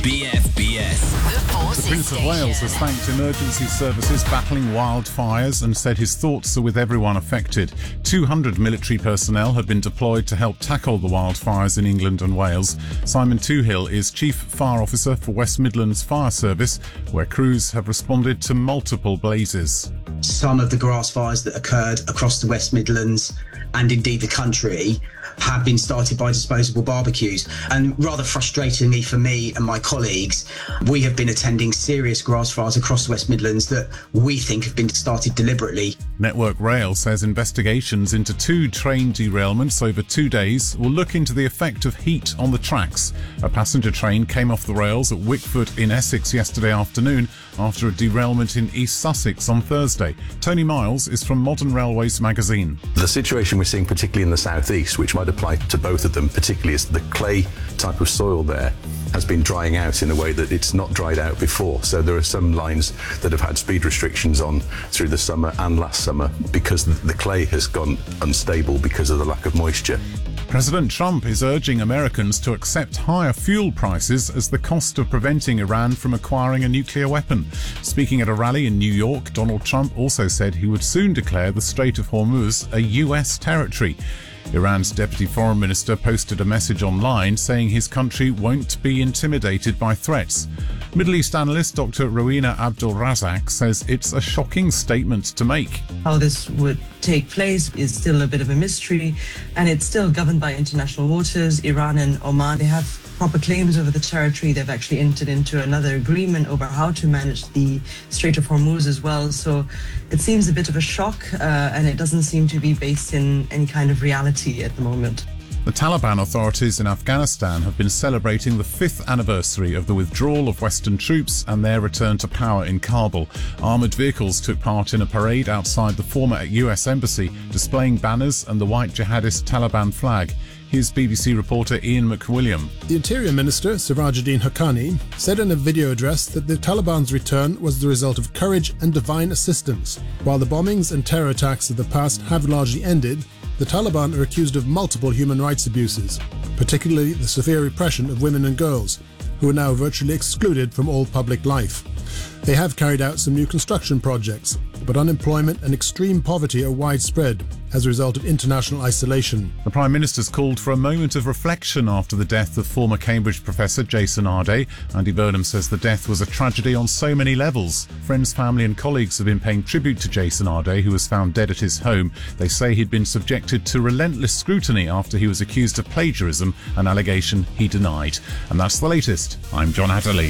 BFBS. The Prince of Wales has thanked emergency services battling wildfires and said his thoughts are with everyone affected. 200 military personnel have been deployed to help tackle the wildfires in England and Wales. Simon Toohill is Chief Fire Officer for West Midlands Fire Service, where crews have responded to multiple blazes. Some of the grass fires that occurred across the West Midlands and indeed the country have been started by disposable barbecues. And rather frustratingly for me and my colleagues, we have been attending serious grass fires across the West Midlands that we think have been started deliberately. Network Rail says investigations into 2 train derailments over 2 days will look into the effect of heat on the tracks. A passenger train came off the rails at Wickford in Essex yesterday afternoon after a derailment in East Sussex on Thursday. Tony Miles is from Modern Railways magazine. The situation we're seeing, particularly in the southeast, which might apply to both of them, particularly as the clay type of soil there has been drying out in a way that it's not dried out before. So there are some lines that have had speed restrictions on through the summer and last summer because the clay has gone unstable because of the lack of moisture. President Trump is urging Americans to accept higher fuel prices as the cost of preventing Iran from acquiring a nuclear weapon. Speaking at a rally in New York, Donald Trump also said he would soon declare the Strait of Hormuz a US territory. Iran's deputy foreign minister posted a message online saying his country won't be intimidated by threats. Middle East analyst Dr. Rowena Abdulrazak says it's a shocking statement to make. How this would take place is still a bit of a mystery, and it's still governed by international waters. Iran and Oman, they have proper claims over the territory. They've actually entered into another agreement over how to manage the Strait of Hormuz as well. So it seems a bit of a shock, and it doesn't seem to be based in any kind of reality at the moment. The Taliban authorities in Afghanistan have been celebrating the 5th anniversary of the withdrawal of Western troops and their return to power in Kabul. Armoured vehicles took part in a parade outside the former US embassy, displaying banners and the white jihadist Taliban flag. Here's BBC reporter Ian McWilliam. The Interior Minister, Sirajuddin Haqqani, said in a video address that the Taliban's return was the result of courage and divine assistance. While the bombings and terror attacks of the past have largely ended, the Taliban are accused of multiple human rights abuses, particularly the severe repression of women and girls, who are now virtually excluded from all public life. They have carried out some new construction projects, but unemployment and extreme poverty are widespread as a result of international isolation. The Prime Minister's called for a moment of reflection after the death of former Cambridge professor Jason Arday. Andy Burnham says the death was a tragedy on so many levels. Friends, family and colleagues have been paying tribute to Jason Arday, who was found dead at his home. They say he'd been subjected to relentless scrutiny after he was accused of plagiarism, an allegation he denied. And that's the latest. I'm John Hatterley.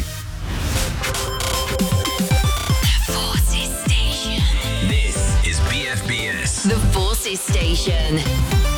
This is BFBS. The Forces Station.